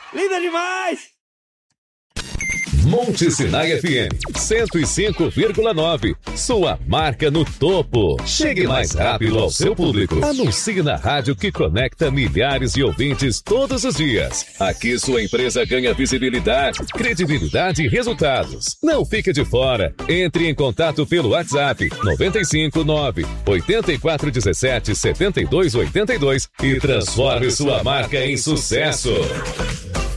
Linda demais! Monte Sinai FM 105,9. Sua marca no topo. Chegue mais rápido ao seu público. Anuncie na rádio que conecta milhares de ouvintes todos os dias. Aqui sua empresa ganha visibilidade, credibilidade e resultados. Não fique de fora. Entre em contato pelo WhatsApp 959 8417 7282 e transforme sua marca em sucesso.